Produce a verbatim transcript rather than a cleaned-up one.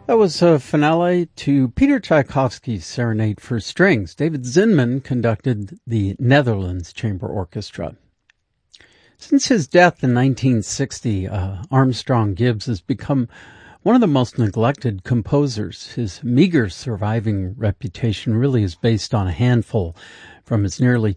That was a finale to Peter Tchaikovsky's Serenade for Strings. David Zinman conducted the Netherlands Chamber Orchestra. Since his death in nineteen sixty, uh, Armstrong Gibbs has become one of the most neglected composers. His meager surviving reputation really is based on a handful from his nearly